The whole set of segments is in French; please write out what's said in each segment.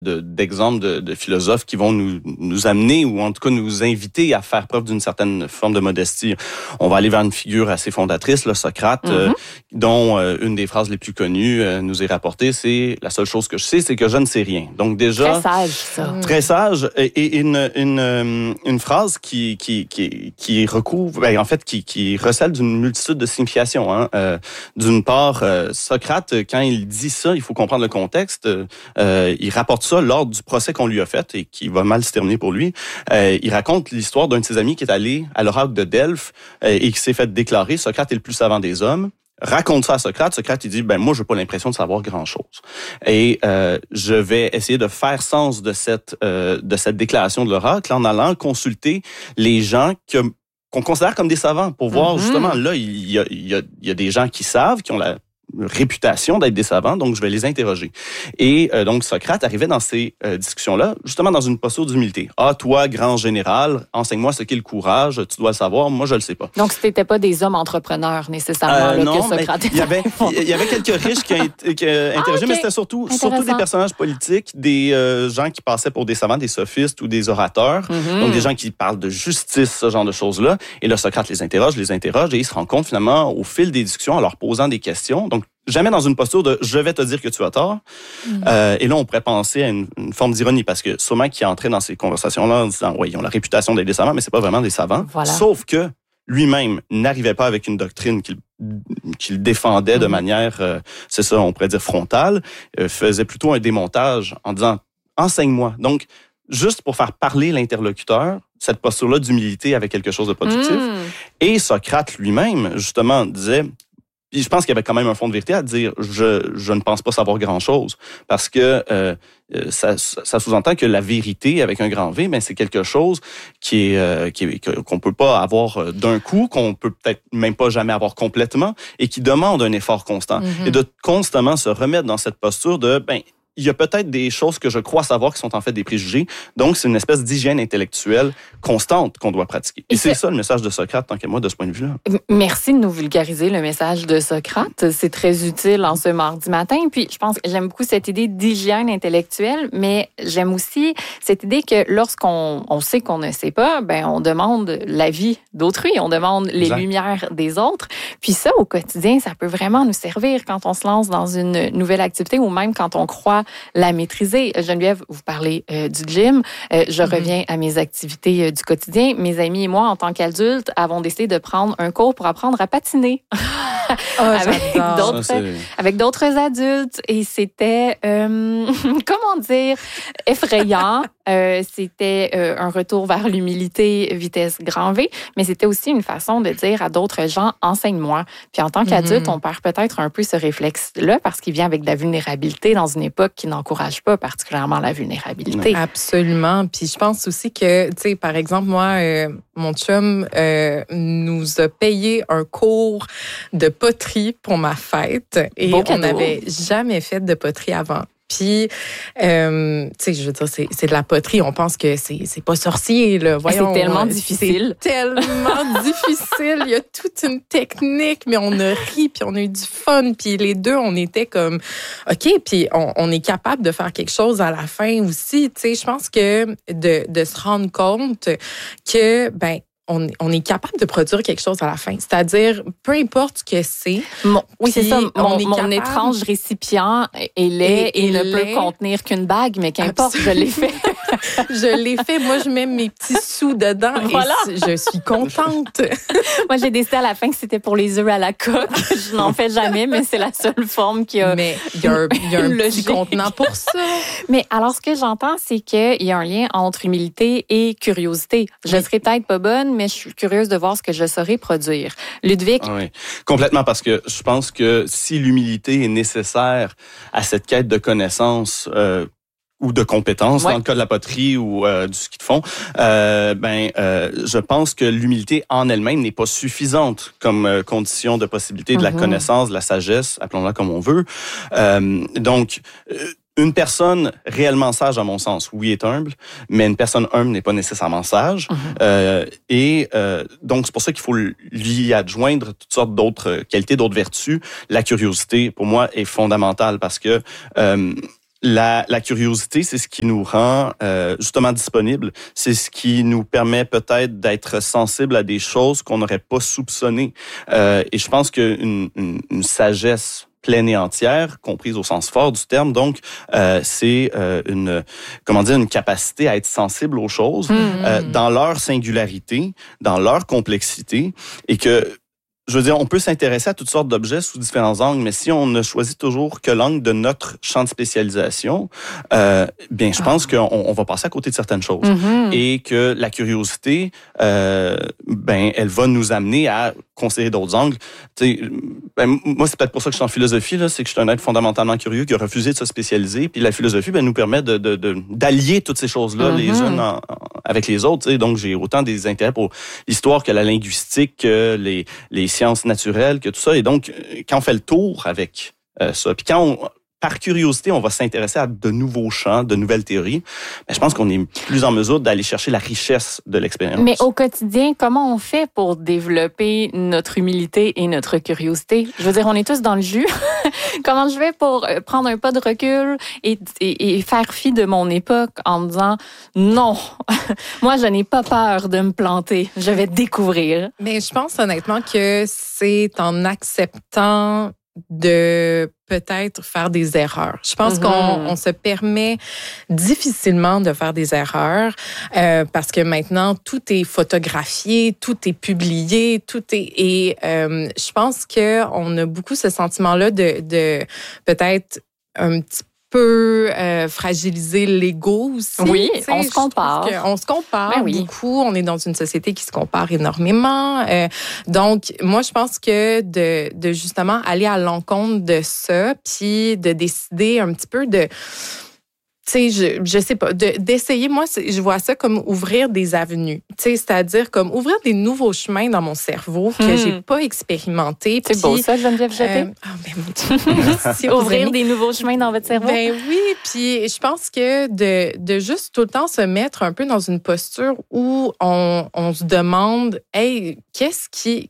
d'exemples de philosophes qui vont nous amener ou en tout cas nous inviter à faire preuve d'une certaine forme de modestie. On va aller vers une figure assez fondatrice, là, Socrate, dont une des phrases les plus connues nous est rapportée, c'est « La seule chose que je sais, c'est que je ne sais rien ». Donc déjà... Très sage, ça. Très sage. Et une phrase qui recouvre, en fait, qui recèle d'une multitude de significations. Hein. D'une part, Socrate, quand il dit ça, il faut comprendre le contexte, il rapporte ça lors du procès qu'on lui a fait et qui va mal se terminer pour lui. Il raconte l'histoire d'un de ses amis qui est allé à l'oracle de Delphes et qui s'est fait déclarer « Socrate est le plus savant des hommes ». Raconte ça à Socrate. Socrate, il dit, moi, j'ai pas l'impression de savoir grand-chose. Et je vais essayer de faire sens de cette déclaration de l'oracle en allant consulter les gens qu'on considère comme des savants pour voir, justement, là, il y a des gens qui savent, qui ont la réputation d'être des savants, donc je vais les interroger. Et donc Socrate arrivait dans ces discussions-là, justement dans une posture d'humilité. « Ah, toi, grand général, enseigne-moi ce qu'est le courage, tu dois le savoir, moi je le sais pas. » Donc c'était pas des hommes entrepreneurs nécessairement là, non, que Socrate il y avait quelques riches qui interrogé, mais c'était surtout des personnages politiques, des gens qui passaient pour des savants, des sophistes ou des orateurs, donc des gens qui parlent de justice, ce genre de choses-là. Et là, Socrate les interroge, et il se rend compte finalement au fil des discussions, en leur posant des questions, donc jamais dans une posture de « je vais te dire que tu as tort ». Et là, on pourrait penser à une forme d'ironie, parce que sûrement qu'il est entré dans ces conversations-là en disant « oui, ils ont la réputation d'être des savants, mais c'est pas vraiment des savants voilà. ». Sauf que lui-même n'arrivait pas avec une doctrine qu'il défendait de manière, c'est ça, on pourrait dire frontale, faisait plutôt un démontage en disant « enseigne-moi ». Donc, juste pour faire parler l'interlocuteur, cette posture-là d'humilité avec quelque chose de productif. Et Socrate lui-même, justement, disait... Puis je pense qu'il y avait quand même un fond de vérité à dire je ne pense pas savoir grand-chose, parce que ça sous-entend que la vérité avec un grand V, c'est quelque chose qu'on peut pas avoir d'un coup, qu'on peut peut-être même pas jamais avoir complètement, et qui demande un effort constant. Et de constamment se remettre dans cette posture de il y a peut-être des choses que je crois savoir qui sont en fait des préjugés. Donc, c'est une espèce d'hygiène intellectuelle constante qu'on doit pratiquer. Et c'est ça le message de Socrate, tant qu'à moi, de ce point de vue-là. Merci de nous vulgariser le message de Socrate. C'est très utile en ce mardi matin. Puis, je pense que j'aime beaucoup cette idée d'hygiène intellectuelle, mais j'aime aussi cette idée que lorsqu'on sait qu'on ne sait pas, on demande l'avis d'autrui, on demande les lumières des autres. Puis ça, au quotidien, ça peut vraiment nous servir quand on se lance dans une nouvelle activité ou même quand on croit la maîtriser. Geneviève, vous parlez du gym. Je reviens à mes activités du quotidien. Mes amis et moi, en tant qu'adultes, avons décidé de prendre un cours pour apprendre à patiner. Avec d'autres adultes. Et c'était, comment dire, effrayant. C'était un retour vers l'humilité, vitesse grand V, mais c'était aussi une façon de dire à d'autres gens, enseigne-moi. Puis en tant qu'adulte, on perd peut-être un peu ce réflexe-là parce qu'il vient avec de la vulnérabilité dans une époque qui n'encourage pas particulièrement la vulnérabilité. Absolument. Puis je pense aussi que, tu sais, par exemple, moi, mon chum nous a payé un cours de poterie pour ma fête et on n'avait jamais fait de poterie avant. Puis, tu sais, je veux dire, c'est de la poterie. On pense que c'est pas sorcier, là. Voyons, c'est tellement difficile. C'est tellement difficile. Il y a toute une technique, mais on a ri, puis on a eu du fun. Puis les deux, on était comme, OK, puis on est capable de faire quelque chose à la fin aussi. Tu sais, je pense que de se rendre compte que, on est capable de produire quelque chose à la fin. C'est-à-dire, peu importe ce que c'est. Oui, c'est ça. Mon étrange récipient est laid et ne peut contenir qu'une bague, mais qu'importe, je l'ai fait. Je l'ai fait. Moi, je mets mes petits sous dedans et je suis contente. Moi, j'ai décidé à la fin que c'était pour les œufs à la coque. Je n'en fais jamais, mais c'est la seule forme qui a... Mais il y a un petit contenant pour ça. Mais alors, ce que j'entends, c'est qu'il y a un lien entre humilité et curiosité. Je serais peut-être pas bonne, mais je suis curieuse de voir ce que je saurais produire. Ludwig? Oui, complètement, parce que je pense que si l'humilité est nécessaire à cette quête de connaissances ou de compétences, dans le cas de la poterie ou du ski de fond, je pense que l'humilité en elle-même n'est pas suffisante comme condition de possibilité de la connaissance, de la sagesse, appelons-la comme on veut. Une personne réellement sage, à mon sens, oui, est humble, mais une personne humble n'est pas nécessairement sage. Donc, c'est pour ça qu'il faut lui adjoindre toutes sortes d'autres qualités, d'autres vertus. La curiosité, pour moi, est fondamentale parce que La curiosité, c'est ce qui nous rend justement disponibles. C'est ce qui nous permet peut-être d'être sensibles à des choses qu'on n'aurait pas soupçonnées. Et je pense qu'une sagesse pleine et entière, comprise au sens fort du terme, donc c'est une capacité à être sensible aux choses dans leur singularité, dans leur complexité, et que je veux dire, on peut s'intéresser à toutes sortes d'objets sous différents angles, mais si on ne choisit toujours que l'angle de notre champ de spécialisation, bien, je pense qu'on va passer à côté de certaines choses. Et que la curiosité, elle va nous amener à considérer d'autres angles. Moi, c'est peut-être pour ça que je suis en philosophie, là, c'est que je suis un être fondamentalement curieux qui a refusé de se spécialiser. Puis la philosophie nous permet d'allier toutes ces choses-là, les unes avec les autres. Donc, j'ai autant des intérêts pour l'histoire que la linguistique, que les sciences naturelles, que tout ça. Et donc, quand on fait le tour avec ça, puis par curiosité, on va s'intéresser à de nouveaux champs, de nouvelles théories, je pense qu'on est plus en mesure d'aller chercher la richesse de l'expérience. Mais au quotidien, comment on fait pour développer notre humilité et notre curiosité? Je veux dire, on est tous dans le jus. Comment je fais pour prendre un pas de recul et faire fi de mon époque en me disant non, moi, je n'ai pas peur de me planter. Je vais découvrir. Mais je pense honnêtement que c'est en acceptant de peut-être faire des erreurs. Je pense qu'on se permet difficilement de faire des erreurs parce que maintenant, tout est photographié, tout est publié, et je pense qu'on a beaucoup ce sentiment-là de peut-être un petit peu fragiliser l'ego aussi. Oui, on se compare. On se compare beaucoup. On est dans une société qui se compare énormément. Donc, moi, je pense que de justement aller à l'encontre de ça, puis de décider un petit peu de... Tu sais, je sais pas, d'essayer, moi, je vois ça comme ouvrir des avenues. Tu sais, c'est-à-dire comme ouvrir des nouveaux chemins dans mon cerveau que j'ai pas expérimenté. C'est beau ça, Geneviève Jeté. Ben, mon Dieu. Merci, ouvrir des nouveaux chemins dans votre cerveau. Ben oui, puis je pense que de juste tout le temps se mettre un peu dans une posture où on se demande, hey, qu'est-ce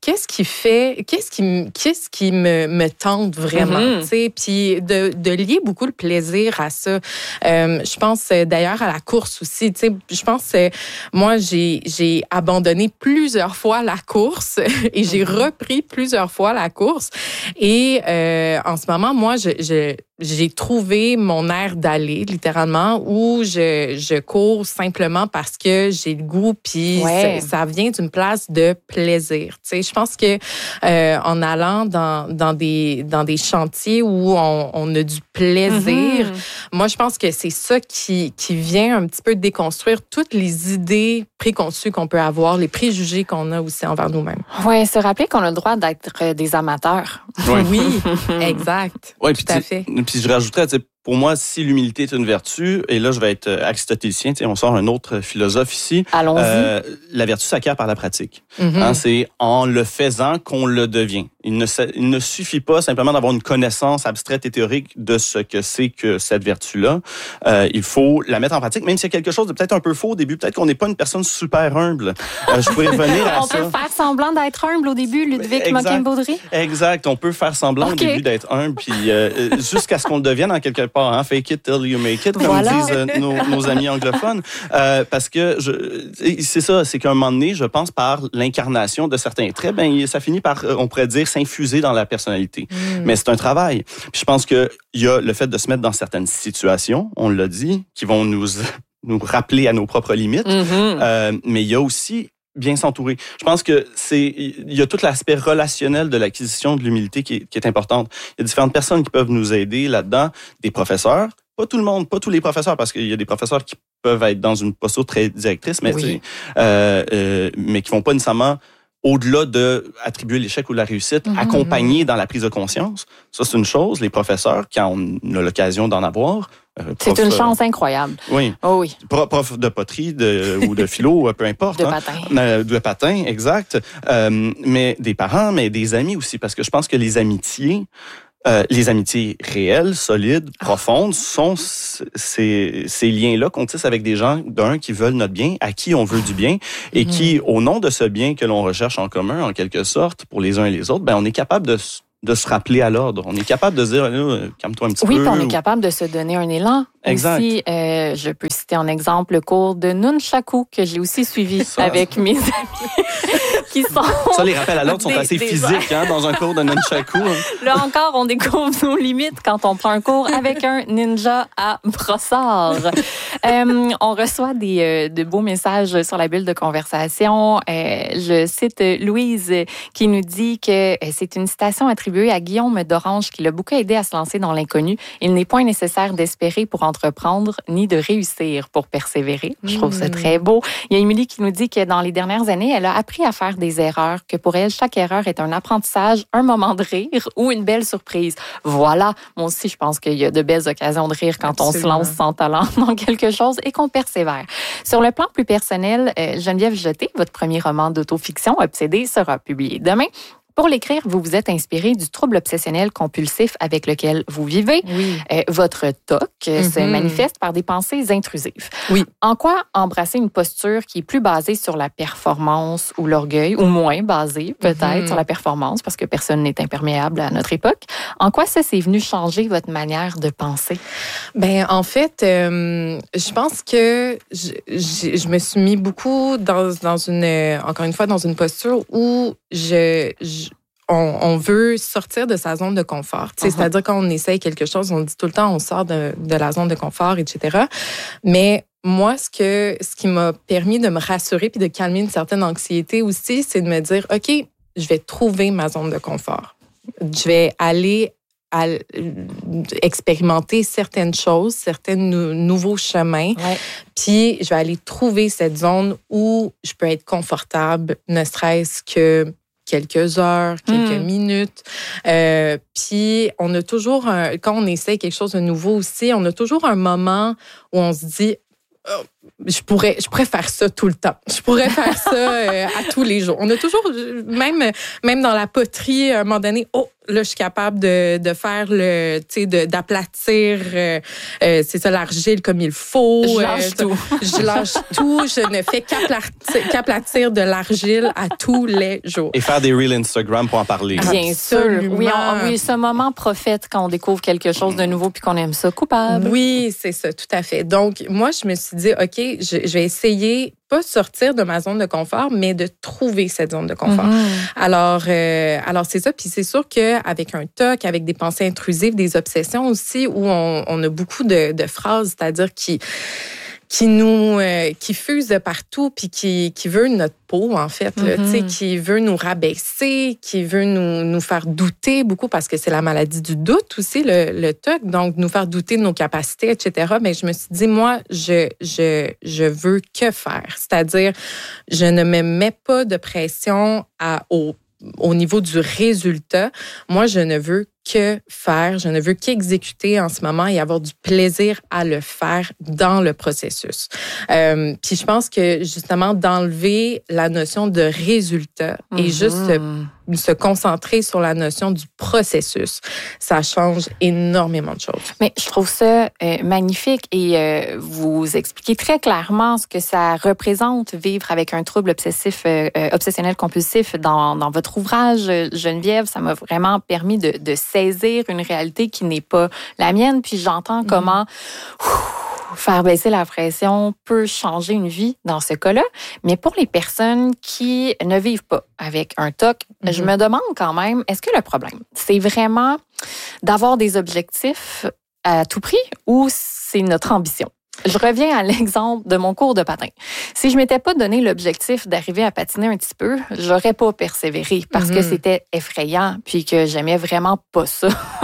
qui me tente vraiment, tu sais, puis de lier beaucoup le plaisir à ça. Je pense d'ailleurs à la course aussi. Tu sais, je pense moi j'ai abandonné plusieurs fois la course et j'ai repris plusieurs fois la course. Et en ce moment, moi, j'ai trouvé mon air d'aller, littéralement, où je cours simplement parce que j'ai le goût, puis ça vient d'une place de plaisir. Tu sais, je pense que en allant dans des chantiers où on a du plaisir, moi, je pense que c'est ça qui vient un petit peu déconstruire toutes les idées préconçues qu'on peut avoir, les préjugés qu'on a aussi envers nous-mêmes. Oui, se rappeler qu'on a le droit d'être des amateurs. Oui, exact. Ouais, tout à fait. Puis je rajouterais, pour moi, si l'humilité est une vertu, et là, je vais être aristotélicien, on sort un autre philosophe ici. Allons-y. La vertu s'acquiert par la pratique. C'est en le faisant qu'on le devient. Il ne suffit pas simplement d'avoir une connaissance abstraite et théorique de ce que c'est que cette vertu-là. Il faut la mettre en pratique, même s'il y a quelque chose de peut-être un peu faux au début. Peut-être qu'on n'est pas une personne super humble. Je pourrais revenir à ça. On peut faire semblant d'être humble au début, Ludwig Moquin-Baudry. Exact. On peut faire semblant au début d'être humble, puis jusqu'à ce qu'on le devienne en quelque part. Hein? Fake it till you make it, comme disent nos amis anglophones. Parce que c'est ça, c'est qu'à un moment donné, je pense, par l'incarnation de certains traits, ça finit par, on pourrait dire, s'infuser dans la personnalité. Mais c'est un travail. Puis je pense qu'il y a le fait de se mettre dans certaines situations, on l'a dit, qui vont nous rappeler à nos propres limites. Mais il y a aussi bien s'entourer. Je pense que il y a tout l'aspect relationnel de l'acquisition de l'humilité qui est importante. Il y a différentes personnes qui peuvent nous aider là-dedans, des professeurs, pas tout le monde, pas tous les professeurs, parce qu'il y a des professeurs qui peuvent être dans une posture très directrice, mais mais qui vont pas nécessairement au-delà de attribuer l'échec ou la réussite, accompagner dans la prise de conscience. Ça, c'est une chose. Les professeurs, quand on a l'occasion d'en avoir. C'est une chance incroyable. Oui. Oh oui. Prof de poterie ou de philo, peu importe. De patin, exact. Mais des parents, mais des amis aussi, parce que je pense que les amitiés réelles, solides, profondes, sont ces liens-là qu'on tisse avec des gens, qui veulent notre bien, à qui on veut du bien, et qui, au nom de ce bien que l'on recherche en commun, en quelque sorte, pour les uns et les autres, on est capable de se rappeler à l'ordre. On est capable de se dire, calme-toi un petit peu. Oui, puis on est capable de se donner un élan. Exact. Aussi, je peux citer en exemple le cours de Nunchaku que j'ai aussi suivi avec mes amis qui sont... Ça, les rappels à l'ordre sont assez physiques dans un cours de Nunchaku. Là encore, on découvre nos limites quand on prend un cours avec un ninja à brossard. On reçoit de beaux messages sur la bulle de conversation. Je cite Louise qui nous dit que c'est une citation attribuée à Guillaume d'Orange qui l'a beaucoup aidé à se lancer dans l'inconnu. Il n'est point nécessaire d'espérer pour entreprendre ni de réussir pour persévérer. Je trouve ça très beau. Il y a Émilie qui nous dit que dans les dernières années, elle a appris à faire des erreurs, que pour elle, chaque erreur est un apprentissage, un moment de rire ou une belle surprise. Voilà. Moi aussi, je pense qu'il y a de belles occasions de rire quand on se lance sans talent dans quelque chose et qu'on persévère. Sur le plan plus personnel, Geneviève Jeté, votre premier roman d'autofiction, Obsédé, sera publié demain. Pour l'écrire, vous vous êtes inspiré du trouble obsessionnel compulsif avec lequel vous vivez. Oui. Votre TOC se manifeste par des pensées intrusives. Oui. En quoi embrasser une posture qui est plus basée sur la performance ou l'orgueil, ou moins basée peut-être sur la performance, parce que personne n'est imperméable à notre époque. En quoi ça, c'est venu changer votre manière de penser? Ben en fait, je pense que je me suis mis beaucoup dans une, encore une fois, dans une posture où on veut sortir de sa zone de confort. C'est-à-dire quand on essaye quelque chose, on dit tout le temps on sort de la zone de confort, etc. Mais moi, ce qui m'a permis de me rassurer puis de calmer une certaine anxiété aussi, c'est de me dire, OK, je vais trouver ma zone de confort. Je vais aller expérimenter certaines choses, certains nouveaux chemins. Ouais. Puis, je vais aller trouver cette zone où je peux être confortable, ne serait-ce que quelques heures, quelques minutes. Puis, on a toujours, quand on essaie quelque chose de nouveau aussi, on a toujours un moment où on se dit, je pourrais faire ça tout le temps. Je pourrais faire ça à tous les jours. On a toujours, même dans la poterie, à un moment donné, là, je suis capable de faire d'aplatir, c'est ça, l'argile comme il faut. Je lâche tout. Je lâche tout. Je ne fais qu'aplatir de l'argile à tous les jours. Et faire des reels Instagram pour en parler. Bien sûr. Oui, ce moment prophète quand on découvre quelque chose de nouveau puis qu'on aime ça coupable. Oui, c'est ça, tout à fait. Donc, moi, je me suis dit, OK, je vais essayer, pas sortir de ma zone de confort, mais de trouver cette zone de confort. Alors, c'est ça. Puis c'est sûr qu'avec un TOC, avec des pensées intrusives, des obsessions aussi, où on a beaucoup de phrases, c'est-à-dire qui fusent de partout, puis qui veut notre peau, en fait, là, qui veut nous rabaisser, qui veut nous faire douter beaucoup, parce que c'est la maladie du doute aussi, le TOC, donc nous faire douter de nos capacités, etc. Mais je me suis dit, moi, je veux que faire. C'est-à-dire, je ne me mets pas de pression au niveau du résultat. Moi, je ne veux que faire, je ne veux qu'exécuter en ce moment et avoir du plaisir à le faire dans le processus. Puis je pense que justement d'enlever la notion de résultat et juste se concentrer sur la notion du processus, ça change énormément de choses. Mais je trouve ça magnifique et vous expliquez très clairement ce que ça représente vivre avec un trouble obsessionnel compulsif dans votre ouvrage, Geneviève. Ça m'a vraiment permis de saisir une réalité qui n'est pas la mienne. Puis j'entends comment faire baisser la pression peut changer une vie dans ce cas-là. Mais pour les personnes qui ne vivent pas avec un TOC, je me demande quand même, est-ce que le problème, c'est vraiment d'avoir des objectifs à tout prix ou c'est notre ambition? Je reviens à l'exemple de mon cours de patin. Si je m'étais pas donné l'objectif d'arriver à patiner un petit peu, j'aurais pas persévéré parce que c'était effrayant puis que j'aimais vraiment pas ça.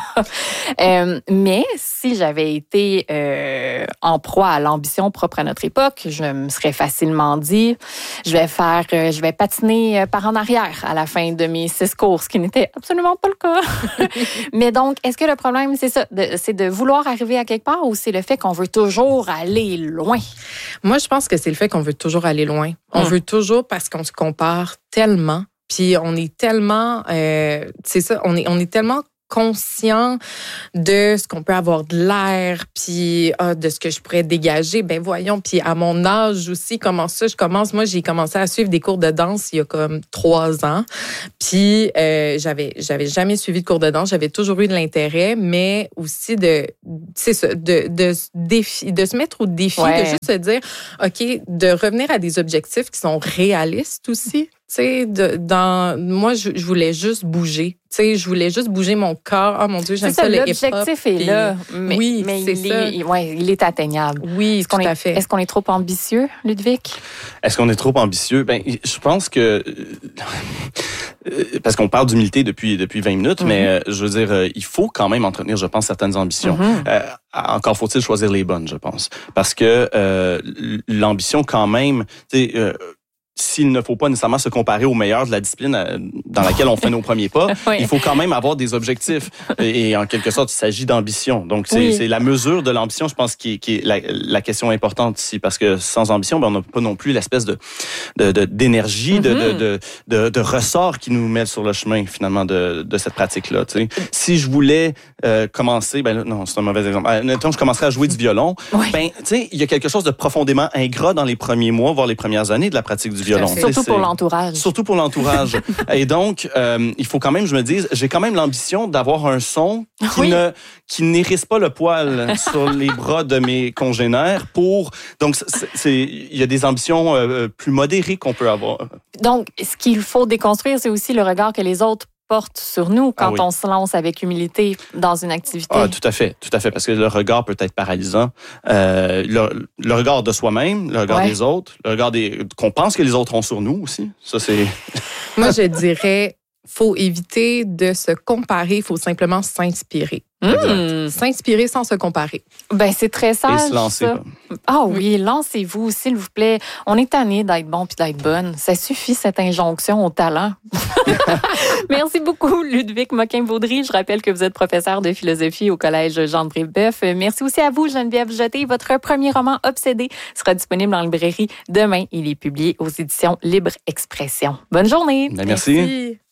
Mais si j'avais été en proie à l'ambition propre à notre époque, je me serais facilement dit, je vais patiner par en arrière à la fin de mes 6 cours, ce qui n'était absolument pas le cas. Mais donc, est-ce que le problème, c'est ça, c'est de vouloir arriver à quelque part ou c'est le fait qu'on veut toujours aller loin? Moi, je pense que c'est le fait qu'on veut toujours aller loin. On veut toujours parce qu'on se compare tellement, puis on est tellement, c'est ça, on est tellement conscient de ce qu'on peut avoir de l'air, puis de ce que je pourrais dégager. Ben voyons, puis à mon âge aussi, comment ça, moi j'ai commencé à suivre des cours de danse il y a comme 3 ans, puis j'avais jamais suivi de cours de danse, j'avais toujours eu de l'intérêt, mais aussi de se mettre au défi, de juste se dire, OK, de revenir à des objectifs qui sont réalistes aussi. Tu sais, moi, je voulais juste bouger. Tu sais, je voulais juste bouger mon corps. Oh mon Dieu, j'aime ça, le hip-hop. L'objectif est là. Oui, mais c'est ça. Il est atteignable. Oui, tout à fait. Est-ce qu'on est trop ambitieux, Ludovic? Est-ce qu'on est trop ambitieux? Ben, je pense que... Parce qu'on parle d'humilité depuis 20 minutes, mais je veux dire, il faut quand même entretenir, je pense, certaines ambitions. Encore faut-il choisir les bonnes, je pense. Parce que l'ambition, quand même... tu sais, s'il ne faut pas nécessairement se comparer aux meilleurs de la discipline dans laquelle on fait nos premiers pas, il faut quand même avoir des objectifs. Et en quelque sorte, il s'agit d'ambition. Donc, c'est la mesure de l'ambition, je pense, qui est la question importante ici. Parce que sans ambition, on n'a pas non plus l'espèce d'énergie, de ressort qui nous met sur le chemin, finalement, de cette pratique-là. Tu sais. Si je voulais commencer, non, c'est un mauvais exemple. Mettons, je commencerais à jouer du violon. Tu sais, il y a quelque chose de profondément ingrat dans les premiers mois, voire les premières années de la pratique du violon. Surtout pour l'entourage. Surtout pour l'entourage. Et donc, il faut quand même, je me dise, j'ai quand même l'ambition d'avoir un son qui n'hérisse pas le poil sur les bras de mes congénères donc, il y a des ambitions plus modérées qu'on peut avoir. Donc, ce qu'il faut déconstruire, c'est aussi le regard que les autres portent sur nous quand on se lance avec humilité dans une activité. Ah, tout à fait, parce que le regard peut être paralysant. Le regard de soi-même, le regard des autres, le regard qu'on pense que les autres ont sur nous aussi. Ça, c'est... Moi, je dirais, faut éviter de se comparer, il faut simplement s'inspirer. S'inspirer sans se comparer. Ben, c'est très sage. Et se lancer. Ah oui, lancez-vous, s'il vous plaît. On est tanné d'être bon puis d'être bonne. Ça suffit, cette injonction au talent. Merci beaucoup, Ludovic Moquin-Baudry. Je rappelle que vous êtes professeur de philosophie au Collège Jean-de-Brébeuf. Merci aussi à vous, Geneviève Jeté. Votre premier roman, Obsédé, sera disponible en librairie demain. Il est publié aux éditions Libre Expression. Bonne journée. Merci.